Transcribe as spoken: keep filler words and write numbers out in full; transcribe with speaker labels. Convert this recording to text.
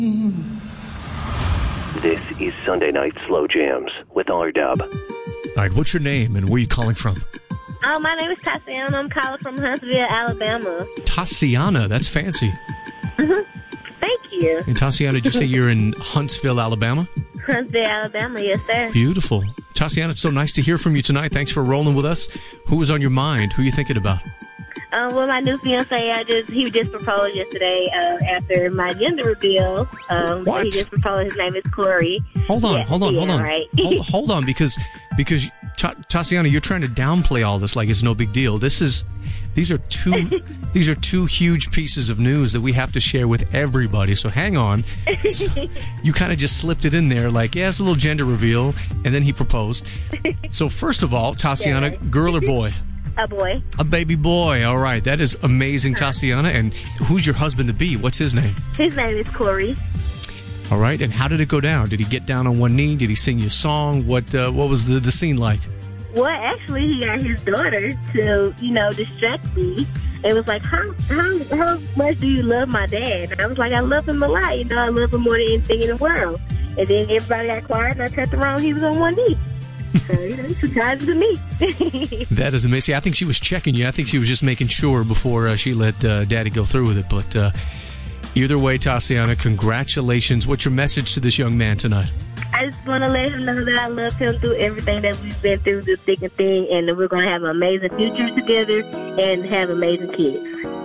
Speaker 1: This is Sunday Night Slow Jams with R-Dub.
Speaker 2: All right, what's your name and where are you calling from?
Speaker 3: Oh, my name is Tatiana. I'm calling from Huntsville, Alabama.
Speaker 2: Tatiana, that's fancy.
Speaker 3: Mm-hmm. Thank you.
Speaker 2: And Tatiana, did you say you're in Huntsville, Alabama?
Speaker 3: Huntsville, Alabama, yes, sir.
Speaker 2: Beautiful. Tatiana, it's so nice to hear from you tonight. Thanks for rolling with us. Who was on your mind? Who are you thinking about?
Speaker 3: Um, well, my new fiance, I just he just proposed yesterday uh, after my gender reveal. Um,
Speaker 2: What?
Speaker 3: He just proposed. His name is Corey.
Speaker 2: Hold on,
Speaker 3: Yeah,
Speaker 2: hold on,
Speaker 3: yeah,
Speaker 2: hold on.
Speaker 3: Right.
Speaker 2: hold, hold on, because because Ta- Tatiana, you're trying to downplay all this like it's no big deal. This is these are two these are two huge pieces of news that we have to share with everybody. So hang on. So you kind of just slipped it in there, like yeah, it's a little gender reveal, and then he proposed. So first of all, Tatiana,
Speaker 3: Yeah.
Speaker 2: girl or boy?
Speaker 3: A boy.
Speaker 2: A baby boy. All right, that is amazing, Tatiana. And who's your husband to be? What's his name?
Speaker 3: His name is Corey.
Speaker 2: All right, and how did it go down? Did he get down on one knee? Did he sing you a song? What uh, what was the, the scene like?
Speaker 3: Well, actually, he got his daughter to, you know, distract me. It was like, how, how how much do you love my dad? And I was like, I love him a lot. You know, I love him more than anything in the world. And then everybody got quiet, and I turned around, he was on one knee. So, you know, he surprised to me.
Speaker 2: That is amazing. I think she was checking you. I think she was just making sure before uh, she let uh, Daddy go through with it. But uh, either way, Tatiana, congratulations. What's your message to this young man tonight?
Speaker 3: I just want to let him know that I love him through everything that we've been through, this thick and thin, and that we're going to have an amazing future together and have amazing kids.